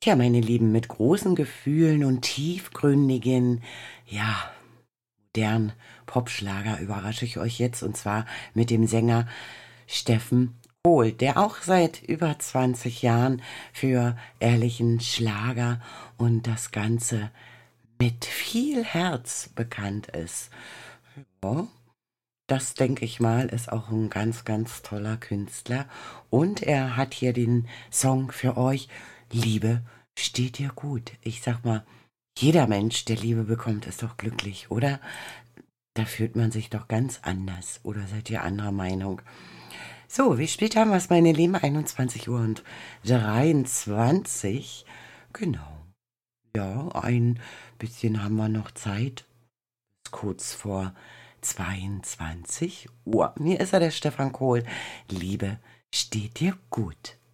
Tja, meine Lieben, mit großen Gefühlen und tiefgründigen, ja, modernen Popschlager überrasche ich euch jetzt und zwar mit dem Sänger Steffen Kohl, der auch seit über 20 Jahren für ehrlichen Schlager und das Ganze mit viel Herz bekannt ist. Ja, das denke ich mal, ist auch ein ganz, ganz toller Künstler. Und er hat hier den Song für euch. Liebe steht dir gut. Ich sag mal, jeder Mensch, der Liebe bekommt, ist doch glücklich, oder? Da fühlt man sich doch ganz anders. Oder seid ihr anderer Meinung? So, wie spät haben wir es, meine Lieben? 21 Uhr und 23. Genau. Ja, ein bisschen haben wir noch Zeit. Kurz vor 22 Uhr. Mir ist er, der Stefan Kohl. Liebe steht dir gut.